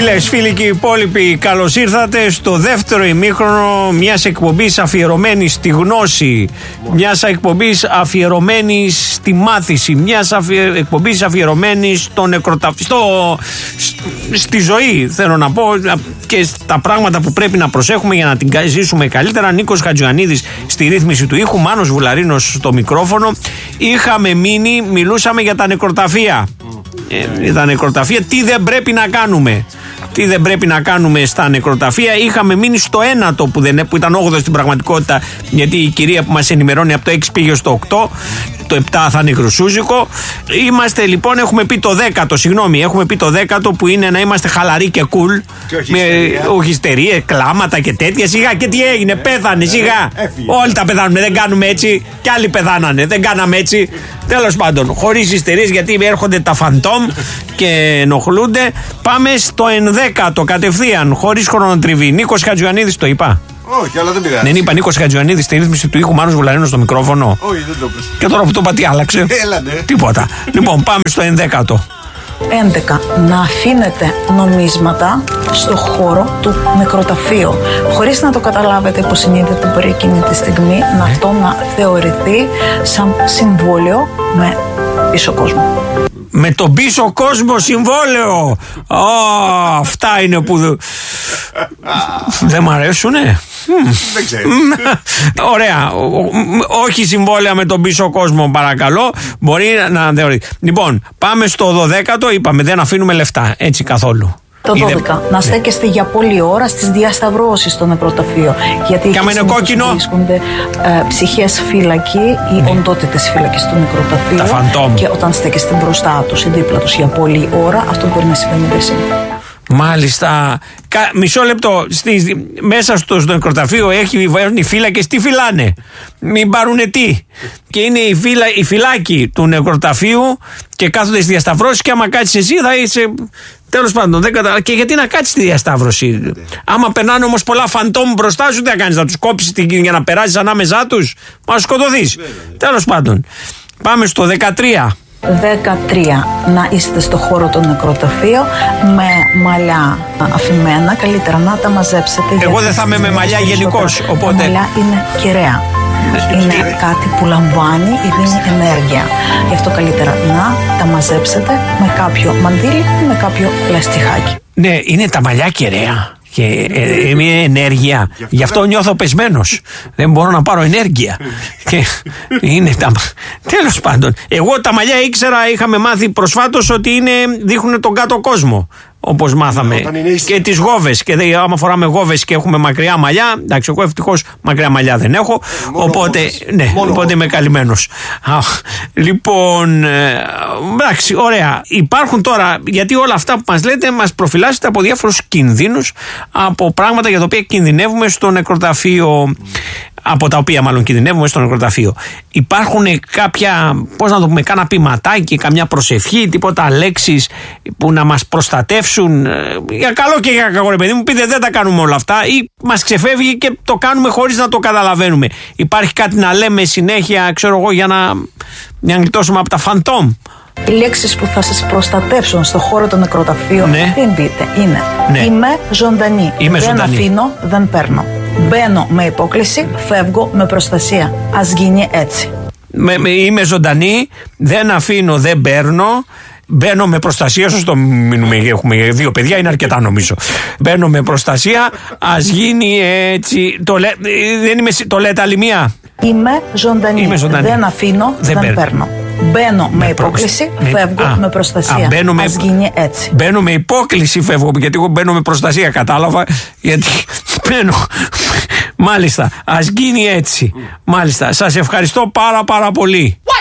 Φίλες, φίλοι και υπόλοιποι, καλώς ήρθατε στο δεύτερο ημίχρονο μιας εκπομπής αφιερωμένης στη γνώση, μιας εκπομπής αφιερωμένης στη μάθηση, μιας εκπομπής αφιερωμένης στη ζωή, θέλω να πω, και στα πράγματα που πρέπει να προσέχουμε για να την ζήσουμε καλύτερα. Νίκος Χατζιωαννίδης στη ρύθμιση του ήχου, Μάνος Βουλαρίνος στο μικρόφωνο. Είχαμε μείνει, μιλούσαμε για τα νεκροταφεία. Τα νεκροταφεία, τι δεν πρέπει να κάνουμε. Τι δεν πρέπει να κάνουμε στα νεκροταφεία. Είχαμε μείνει στο 9ο που ήταν 8ο στην πραγματικότητα, γιατί η κυρία που μας ενημερώνει από το 6 πήγε στο 8. Το 7 θα είναι χρυσούζικο. Είμαστε λοιπόν, έχουμε πει το 10ο, συγγνώμη, έχουμε πει το 10ο που είναι να είμαστε χαλαροί και cool. Όχι ιστερία, κλάματα και τέτοια. Σιγά, και τι έγινε, πέθανε, σιγά. Όλοι τα πεθάνουν, δεν κάνουμε έτσι. Κι άλλοι πεθάνανε, δεν κάναμε έτσι. Τέλος πάντων, χωρίς ιστερίες, γιατί έρχονται τα φαντόμ και ενοχλούνται. Πάμε στο 11ο κατευθείαν, χωρίς χρονοτριβή. Νίκος Χατζιωαννίδης, το είπα? Όχι, αλλά δεν πειράζει. Δεν είπα Νίκος Χατζιωαννίδης στη ρύθμιση του ήχου, Μάνος Βουλαρίνος στο μικρόφωνο? Όχι, δεν το πες. Και τώρα που το είπα, τι άλλαξε? Έλατε. Τίποτα. Λοιπόν, πάμε στο 11ο. 11. Να αφήνετε νομίσματα στο χώρο του νεκροταφείου, χωρίς να το καταλάβετε υποσυνείδητα, μπορεί εκείνη τη στιγμή αυτό να θεωρηθεί σαν συμβόλαιο με πίσω κόσμο. Με τον πίσω κόσμο συμβόλαιο. Αυτά είναι που δεν μ' αρέσουνε. Δεν ξέρω. Ωραία. Όχι συμβόλαια με τον πίσω κόσμο, παρακαλώ. Μπορεί να θεωρεί. Λοιπόν, πάμε στο 12ο. Είπαμε, δεν αφήνουμε λεφτά. Έτσι καθόλου. Το 12. Να στέκεστε για πολλή ώρα στις διασταυρώσεις στο νεκροταφείο. Γιατί και άμα είναι κόκκινο, βρίσκονται ψυχές φύλακοι ή οντότητες φύλακες στο νεκροταφείο. Τα φαντόμ. Και όταν στέκεστε μπροστά τους ή δίπλα τους για πολλή ώρα, αυτό μπορεί να συμβαίνει πέρσι. Μάλιστα. Μισό λεπτό. Μέσα στο νεκροταφείο οι φύλακες τι φυλάνε? Μην πάρουνε τι. Και είναι οι φυλάκοι του νεκροταφείου και κάθονται στη διασταυρώση. Και άμα κάτσεις εσύ θα είσαι. Τέλος πάντων, δεν καταλαβαίνω. Και γιατί να κάτσεις στη διασταύρωση? Άμα περνάνε όμως πολλά φαντόμ μπροστά σου, τι θα κάνεις? Θα τους κόψεις για να περάσεις ανάμεσά τους? Μα σκοτωθείς. Τέλος πάντων. Πάμε στο 13. 13. Να είστε στο χώρο του νεκροταφείου με μαλλιά αφημένα. Καλύτερα να τα μαζέψετε. Εγώ δεν θα είμαι με μαλλιά γενικώς. Οπότε... Τα μαλλιά είναι κεραία. Είναι κάτι που λαμβάνει ή δίνει ενέργεια. Γι' αυτό καλύτερα να τα μαζέψετε με κάποιο μαντίλι ή με κάποιο λαστιχάκι. Ναι, είναι τα μαλλιά κεραία. Και μια ενέργεια. Γι' αυτό νιώθω πεσμένος. Δεν μπορώ να πάρω ενέργεια. Και είναι τα. Τέλος πάντων. Εγώ τα μαλλιά ήξερα, είχαμε μάθει προσφάτως ότι δείχνουν τον κάτω κόσμο. Όπως μάθαμε. Και τις γόβες. Και άμα φοράμε γόβες και έχουμε μακριά μαλλιά. Εντάξει, εγώ ευτυχώς μακριά μαλλιά δεν έχω. Οπότε, ναι, οπότε είμαι καλυμμένος. Λοιπόν, εντάξει, ωραία. Υπάρχουν τώρα, γιατί όλα αυτά που μας λέτε μας προφυλάσσετε από διάφορους κινδύνους, από πράγματα για τα οποία κινδυνεύουμε στο νεκροταφείο. Από τα οποία μάλλον κινδυνεύουμε στο νεκροταφείο. Υπάρχουν κάποια, πώς να το πούμε, κάνα ποιηματάκι, καμιά προσευχή, τίποτα λέξεις που να μας προστατεύσουν για καλό και για κακό, ρε παιδί μου? Πείτε, δεν τα κάνουμε όλα αυτά ή μας ξεφεύγει και το κάνουμε χωρίς να το καταλαβαίνουμε? Υπάρχει κάτι να λέμε συνέχεια, ξέρω εγώ, για να γλιτώσουμε από τα φαντόμ? Οι λέξεις που θα σας προστατεύσουν στο χώρο του νεκροταφείου, δεν πείτε, είναι είμαι ζωντανή, δεν αφήνω, δεν παίρνω. Μπαίνω με υπόκληση, φεύγω με προστασία. Ας γίνει έτσι. Είμαι ζωντανή, δεν αφήνω, δεν παίρνω. Μπαίνω με προστασία, σωστό μείνουμε, έχουμε 2 παιδιά, είναι αρκετά νομίζω. Μπαίνω με προστασία, ας γίνει έτσι. Το λέτε άλλη μία? Είμαι ζωντανή, δεν αφήνω, δεν παίρνω. Μπαίνω με υπόκληση, φεύγω με προστασία. Ας γίνει έτσι. Μπαίνω με υπόκληση, φεύγω, γιατί εγώ μπαίνω με προστασία, κατάλαβα. Γιατί μπαίνω. Μάλιστα, ας γίνει έτσι. Μάλιστα, σας ευχαριστώ πάρα πολύ.